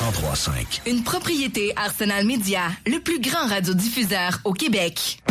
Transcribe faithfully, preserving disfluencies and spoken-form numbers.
cent trois cinq. Une propriété Arsenal Média, le plus grand radiodiffuseur au Québec.